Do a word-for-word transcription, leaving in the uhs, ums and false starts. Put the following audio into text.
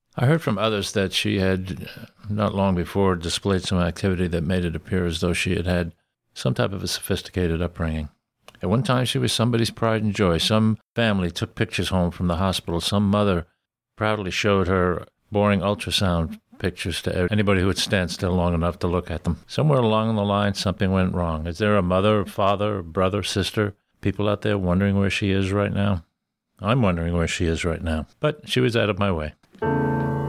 I heard from others that she had, uh, not long before, displayed some activity that made it appear as though she had had some type of a sophisticated upbringing. At one time, she was somebody's pride and joy. Some family took pictures home from the hospital. Some mother proudly showed her boring ultrasound pictures to anybody who would stand still long enough to look at them. Somewhere along the line, something went wrong. Is there a mother, father, brother, sister, people out there wondering where she is right now? I'm wondering where she is right now. But she was out of my way.